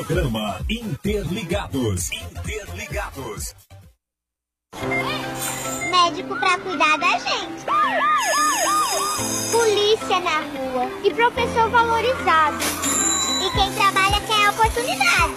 Programa Interligados. Interligados. Médico pra cuidar da gente. Polícia na rua. E professor valorizado. E quem trabalha quer oportunidade.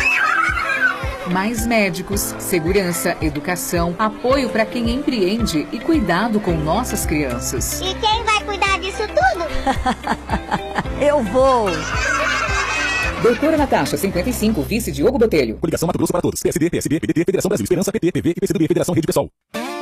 Mais médicos, segurança, educação, apoio para quem empreende e cuidado com nossas crianças. E quem vai cuidar disso tudo? Eu vou! Doutora Natasha, 55, vice Diogo Botelho. Coligação Mato Grosso para Todos. PSD, PSB, PDT, Federação Brasil, Esperança, PT, PV e PCdoB, Federação Rede Pessoal.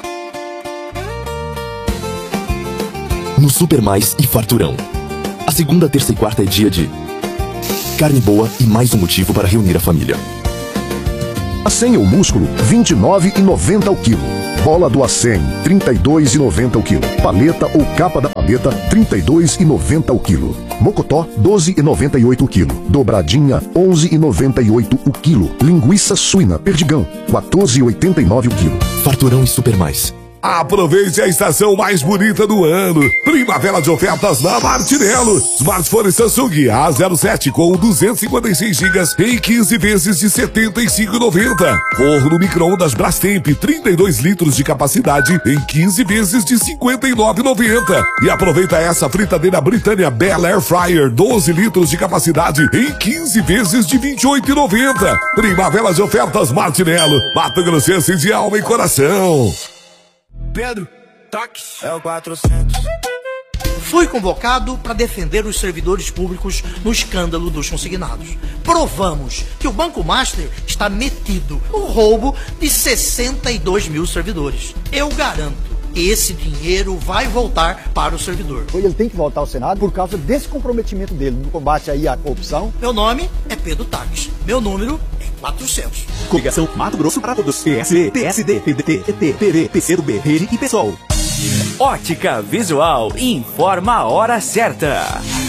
No Super Mais e Farturão. A segunda, terça e quarta é dia de carne boa e mais um motivo para reunir a família. Acém ou músculo, R$ 29,90 ao quilo. Bola do Acém, R$ 32,90 ao quilo. Paleta ou capa da paleta, R$ 32,90 ao quilo. Mocotó, R$ 12,98 o quilo. Dobradinha, R$ 11,98 o quilo. Linguiça suína Perdigão, R$ 14,89 o quilo. Farturão e Super Mais. Aproveite a estação mais bonita do ano. Primavera de ofertas na Martinello. Smartphone Samsung A07 com 256 GB em 15 vezes de R$ 75,90. Forno micro-ondas Brastemp 32 litros de capacidade em 15 vezes de R$ 59,90. E aproveita essa fritadeira Britânia Bell Air Fryer 12 litros de capacidade em 15 vezes de R$ 28,90. Primavera de ofertas Martinello. Mato Grossense de alma e coração. Pedro, táxi. É o 400. Fui convocado para defender os servidores públicos no escândalo dos consignados. Provamos que o Banco Master está metido no roubo de 62 mil servidores. Eu garanto que esse dinheiro vai voltar para o servidor. Ele tem que voltar ao Senado por causa desse comprometimento dele no combate aí à corrupção. Meu nome é Pedro Táxi. Meu número é 400. Coligação Mato Grosso para Todos. PSB, PSD, PDT, PT, PV, PCdoB, Rede e Pessoal. Ótica Visual informa a hora certa.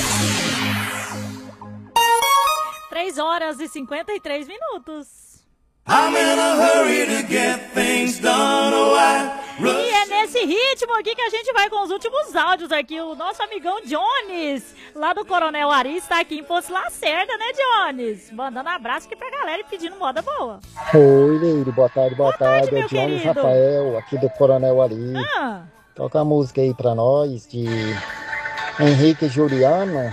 3h53. I'm in a hurry to get things done, oh, E é nesse ritmo aqui que a gente vai com os últimos áudios aqui. O nosso amigão Jones, lá do Coronel Ari, está aqui em Poço Lacerda, né, Jones? Mandando abraço aqui pra galera e pedindo moda boa. Oi, Leire, boa tarde. É Jones querido. Rafael, aqui do Coronel Ari. Toca a música aí pra nós, de Henrique e Juliano.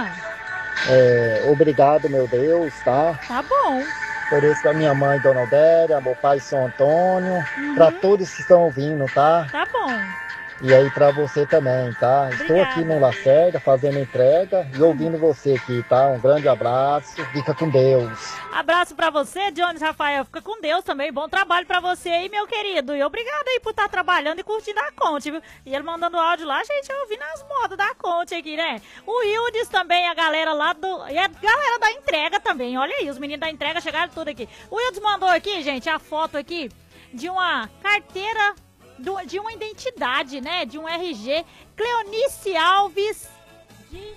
Obrigado, meu Deus, tá? Tá bom. Por isso pra minha mãe, Dona Odélia, meu pai, São Antônio, pra todos que estão ouvindo, tá? Tá bom. E aí pra você também, tá? Estou aqui no Lacerda fazendo entrega e ouvindo você aqui, tá? Um grande abraço, fica com Deus. Abraço pra você, Jones Rafael, fica com Deus também, bom trabalho pra você aí, meu querido. E obrigado aí por estar trabalhando e curtindo a Conte, viu? E ele mandando áudio lá, gente, ouvindo as modas da Conte aqui, né? O Hildes também, a galera lá do... E a galera da entrega também, olha aí, os meninos da entrega chegaram tudo aqui. O Hildes mandou aqui, gente, a foto aqui de uma carteira... de uma identidade, né? De um RG. Cleonice Alves de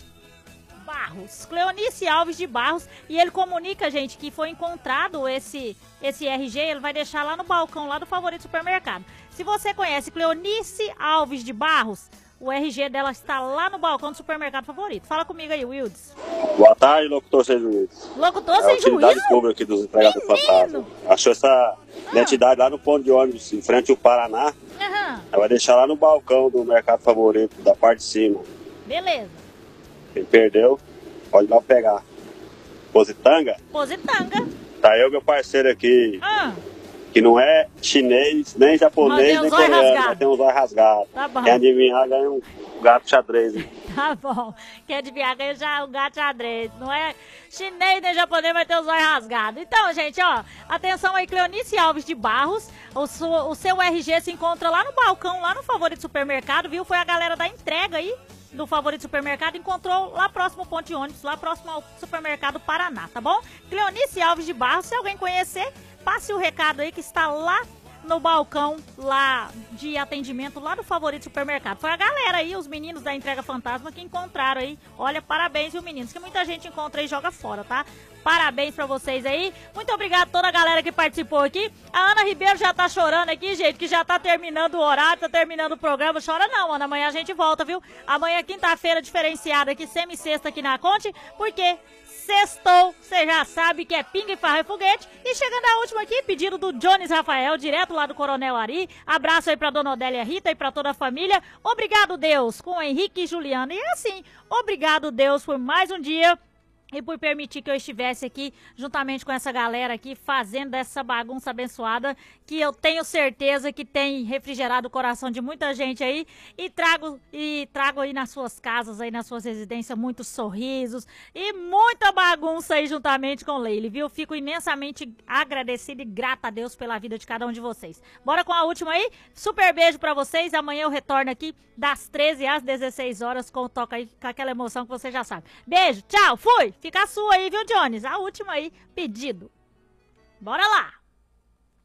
Barros. Cleonice Alves de Barros. E ele comunica, gente, que foi encontrado esse RG. Ele vai deixar lá no balcão, lá do Favorito Supermercado. Se você conhece Cleonice Alves de Barros, o RG dela está lá no balcão do Supermercado Favorito. Fala comigo aí, Wildes. Boa tarde, locutor sem juízo. Locutor sem juízo? A utilidade pública aqui dos entregadores fantasma. Achou essa identidade lá no ponto de ônibus, em frente ao Paraná. Ela vai deixar lá no balcão do Mercado Favorito, da parte de cima. Beleza. Quem perdeu, pode ir lá pegar. Positanga? Positanga. Tá eu, meu parceiro aqui, que não é chinês, nem japonês, nem coreano, mas tem um zóio rasgado. Tá bom. Quem adivinhar ganha um gato xadrez. Hein? Tá bom. Quem adivinhar ganha já um gato xadrez. Não é chinês nem japonês, mas tem o zóio rasgado. Então, gente, ó, atenção aí, Cleonice Alves de Barros. O seu RG se encontra lá no balcão, lá no Favorito Supermercado, viu? Foi a galera da entrega aí do Favorito Supermercado, encontrou lá próximo ao ponto de ônibus, lá próximo ao Supermercado Paraná, tá bom? Cleonice Alves de Barros, se alguém conhecer, passe o recado aí que está lá no balcão lá de atendimento lá do Favorito Supermercado. Foi a galera aí, os meninos da Entrega Fantasma que encontraram aí. Olha, parabéns, viu, meninos? Que muita gente encontra e joga fora, tá? Parabéns pra vocês aí. Muito obrigado a toda a galera que participou aqui. A Ana Ribeiro já tá chorando aqui, gente, que já tá terminando o horário, tá terminando o programa. Chora não, Ana. Amanhã a gente volta, viu? Amanhã, quinta-feira, diferenciada aqui, semi-sexta aqui na Conte, porque sextou, você já sabe que é pinga e farra e foguete. E chegando a última aqui, pedido do Jones Rafael, direto lá do Coronel Ari. Abraço aí pra Dona Odélia Rita e pra toda a família. Obrigado, Deus, com Henrique e Juliana. E assim, obrigado, Deus, por mais um dia e por permitir que eu estivesse aqui juntamente com essa galera aqui fazendo essa bagunça abençoada que eu tenho certeza que tem refrigerado o coração de muita gente aí e trago aí nas suas casas, aí nas suas residências muitos sorrisos e muita bagunça aí juntamente com Leile, viu? Fico imensamente agradecida e grata a Deus pela vida de cada um de vocês. Bora com a última aí? Super beijo pra vocês. Amanhã eu retorno aqui das 13 às 16 horas com o Toca aí, com aquela emoção que você já sabe. Beijo, tchau, fui! Fica a sua aí, viu, Jones? A última aí, pedido. Bora lá!